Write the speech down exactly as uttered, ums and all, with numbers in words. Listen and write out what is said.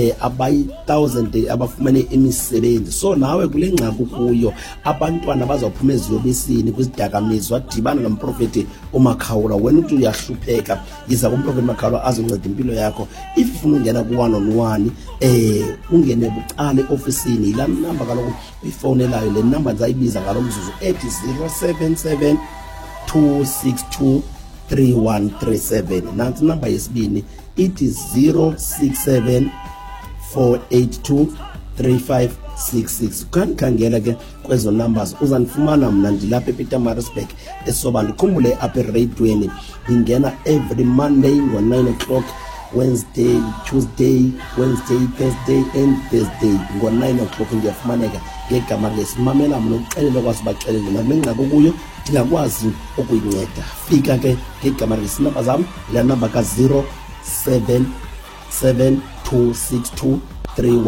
eh abayi one thousand abafumene imisebenzi. So nawe kule ngxaki kuyo abantwana bazaphuma eziyobisini kwizidakamizwa dibana nomprofeti uMakhawula. Wena uthi uyahlupheka yiza kumprofeti Makhawula azonceda impilo yakho. If ufuna ungena ku one on one eh ungene bucala eofisini la number kaloku uyifonelayo le number zayibiza ngalomzuzu ethi zero seven seven two six two three one three seven. Nansi number yesibini it is zero six seven four eight two three five six six. Ukankhangela ke kwezo numbers uzanifumana mna ndilapha ePietermaritzburg esoba ndikhumbule apha eradweni ingena every Monday ngo nine o'clock, Wednesday, Tuesday, Wednesday, Thursday and Thursday ngo nine o'clock ngiyafumaneka ngegama lesimamela mna uxelele kwazi baxelele namenqako kuyo ndingakwazi ukuyinceda. Fika ke ngegama lesinamba zam la number ka zero seven seven two six two three